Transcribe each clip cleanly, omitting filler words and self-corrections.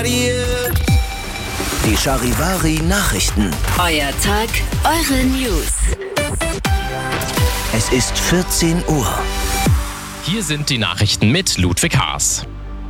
Die Charivari Nachrichten. Euer Tag, eure News. Es ist 14 Uhr. Hier sind die Nachrichten mit Ludwig Haas.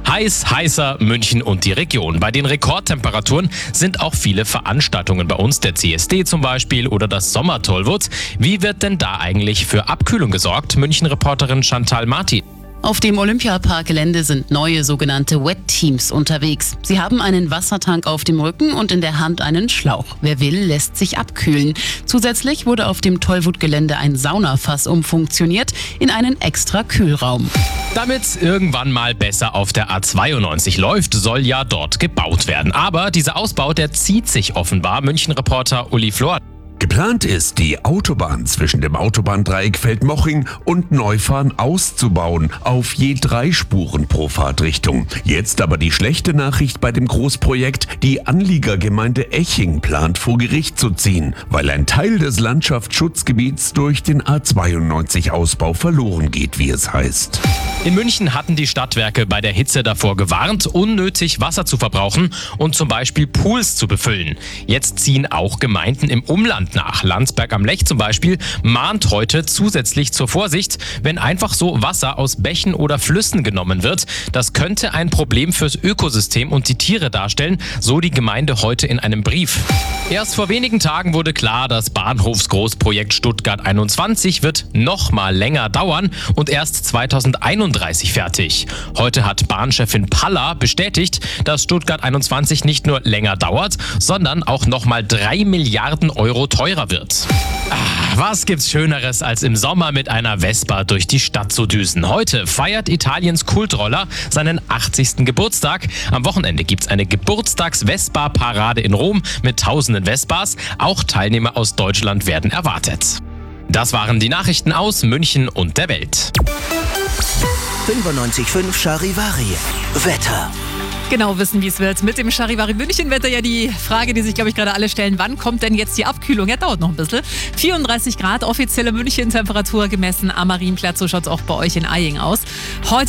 Heißer München und die Region. Bei den Rekordtemperaturen sind auch viele Veranstaltungen bei uns, der CSD zum Beispiel oder das Sommertollwut. Wie wird denn da eigentlich für Abkühlung gesorgt? München-Reporterin Chantal Marti. Auf dem Olympiaparkgelände sind neue sogenannte Wet-Teams unterwegs. Sie haben einen Wassertank auf dem Rücken und in der Hand einen Schlauch. Wer will, lässt sich abkühlen. Zusätzlich wurde auf dem Tollwut-Gelände ein Saunafass umfunktioniert in einen extra Kühlraum. Damit es irgendwann mal besser auf der A92 läuft, soll ja dort gebaut werden. Aber dieser Ausbau, der zieht sich offenbar. München-Reporter Uli Flor. Geplant ist, die Autobahn zwischen dem Autobahndreieck Feldmoching und Neufahren auszubauen, auf je 3 Spuren pro Fahrtrichtung. Jetzt aber die schlechte Nachricht bei dem Großprojekt: Die Anliegergemeinde Eching plant vor Gericht zu ziehen, weil ein Teil des Landschaftsschutzgebiets durch den A92-Ausbau verloren geht, wie es heißt. In München hatten die Stadtwerke bei der Hitze davor gewarnt, unnötig Wasser zu verbrauchen und zum Beispiel Pools zu befüllen. Jetzt ziehen auch Gemeinden im Umland nach. Landsberg am Lech zum Beispiel mahnt heute zusätzlich zur Vorsicht, wenn einfach so Wasser aus Bächen oder Flüssen genommen wird. Das könnte ein Problem fürs Ökosystem und die Tiere darstellen, so die Gemeinde heute in einem Brief. Erst vor wenigen Tagen wurde klar, das Bahnhofsgroßprojekt Stuttgart 21 wird noch mal länger dauern und erst 2031 fertig. Heute hat Bahnchefin Palla bestätigt, dass Stuttgart 21 nicht nur länger dauert, sondern auch noch mal 3 Milliarden Euro teurer wird. Was gibt's Schöneres, als im Sommer mit einer Vespa durch die Stadt zu düsen? Heute feiert Italiens Kultroller seinen 80. Geburtstag. Am Wochenende gibt's eine Geburtstags-Vespa-Parade in Rom mit tausenden Vespas. Auch Teilnehmer aus Deutschland werden erwartet. Das waren die Nachrichten aus München und der Welt. 95.5 Charivari. Wetter. Genau wissen, wie es wird. Mit dem Charivari München-Wetter ja die Frage, die sich, glaube ich, gerade alle stellen: Wann kommt denn jetzt die Abkühlung? Ja, dauert noch ein bisschen. 34 Grad, offizielle München-Temperatur gemessen am Marienplatz. So schaut es auch bei euch in Eying aus. Heute